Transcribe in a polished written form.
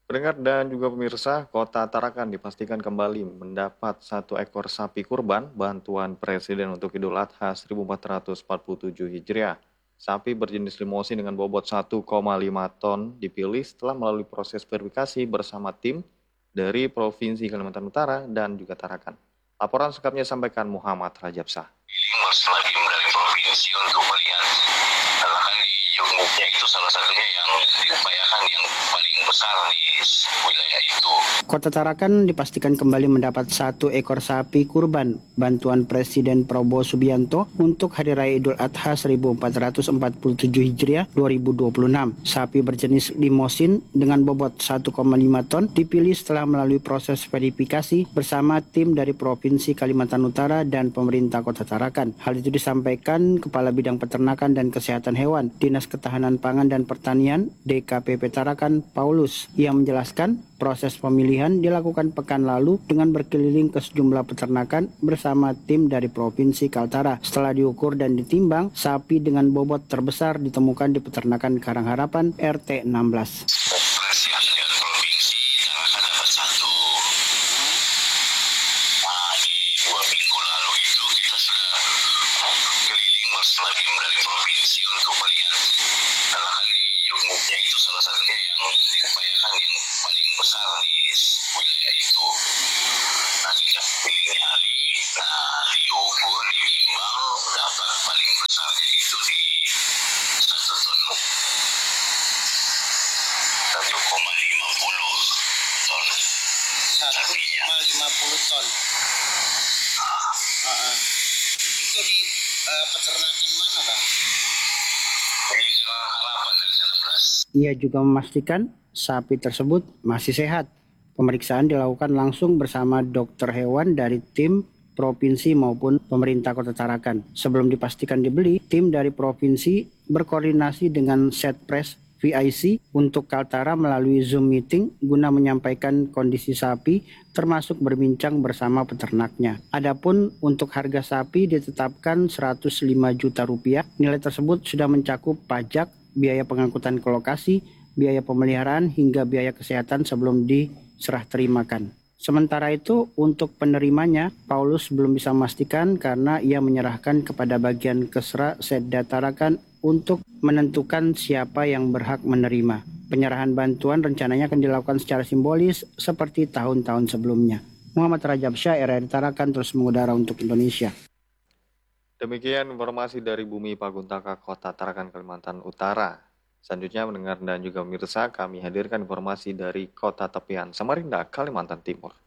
Pendengar dan juga pemirsa, Kota Tarakan dipastikan kembali mendapat 1 ekor sapi kurban bantuan Presiden untuk Idul Adha 1447 Hijriah. Sapi berjenis limosin dengan bobot 1,5 ton dipilih setelah melalui proses verifikasi bersama tim dari Provinsi Kalimantan Utara dan juga Tarakan. Laporan selengkapnya sampaikan Muhammad Rajabsah. Lagi dari provinsi untuk melihat lahan di Jogja itu salah satunya yang diupayakan yang paling besar di wilayah itu. Kota Tarakan dipastikan kembali mendapat 1 ekor sapi kurban bantuan Presiden Prabowo Subianto untuk Hari Raya Idul Adha 1447 Hijriah 2026. Sapi berjenis limosin dengan bobot 1,5 ton dipilih setelah melalui proses verifikasi bersama tim dari Provinsi Kalimantan Utara dan pemerintah Kota Tarakan. Hal itu disampaikan Kepala Bidang Peternakan dan Kesehatan Hewan Dinas Ketahanan Pangan dan Pertanian DKPP Tarakan Paulus. Ia menjelaskan proses pemilihan dilakukan pekan lalu dengan berkeliling ke sejumlah peternakan bersama tim dari Provinsi Kaltara. Setelah diukur dan ditimbang, sapi dengan bobot terbesar ditemukan di peternakan Karangharapan RT 16. Lagi dari provinsi untuk melihat lahan di Jogja itu salah satunya yang diupayakan yang paling besar di wilayah itu. Nah kita pilih nyari, diukur, ditimbang, dapat paling besarnya itu di 1 ton, 1,50 ton. 1,50 ton. Itu di peternakan mana, Bang? Ia juga memastikan sapi tersebut masih sehat. Pemeriksaan dilakukan langsung bersama dokter hewan dari tim provinsi maupun pemerintah Kota Tarakan. Sebelum dipastikan dibeli, tim dari provinsi berkoordinasi dengan Setpres VIC untuk Kaltara melalui Zoom meeting guna menyampaikan kondisi sapi termasuk berbincang bersama peternaknya. Adapun untuk harga sapi ditetapkan 105 juta rupiah. Nilai tersebut sudah mencakup pajak, biaya pengangkutan ke lokasi, biaya pemeliharaan hingga biaya kesehatan sebelum diserah terimakan. Sementara itu, untuk penerimanya, Paulus belum bisa memastikan karena ia menyerahkan kepada bagian Kesra Setda Tarakan untuk menentukan siapa yang berhak menerima. Penyerahan bantuan rencananya akan dilakukan secara simbolis seperti tahun-tahun sebelumnya. Muhammad Rajabsah, RRI Tarakan, terus mengudara untuk Indonesia. Demikian informasi dari Bumi Paguntaka, Kota Tarakan, Kalimantan Utara. Selanjutnya mendengar dan juga pemirsa, kami hadirkan informasi dari Kota Tepian, Samarinda, Kalimantan Timur.